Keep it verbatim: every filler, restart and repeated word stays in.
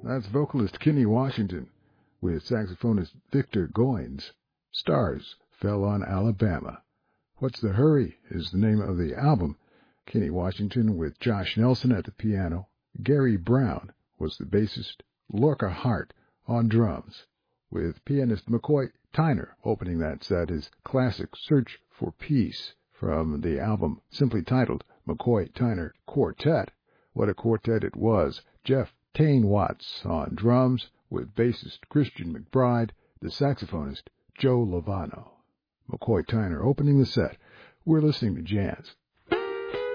That's vocalist Kenny Washington with saxophonist Victor Goines. Stars Fell on Alabama. What's the Hurry is the name of the album. Kenny Washington with Josh Nelson at the piano. Gary Brown was the bassist. Lorca Hart on drums, with pianist McCoy Tyner opening that set. His classic Search for Peace from the album simply titled McCoy Tyner Quartet. What a quartet it was. Jeff Tane Watts on drums, with bassist Christian McBride, the saxophonist Joe Lovano. McCoy Tyner opening the set. We're listening to Jazz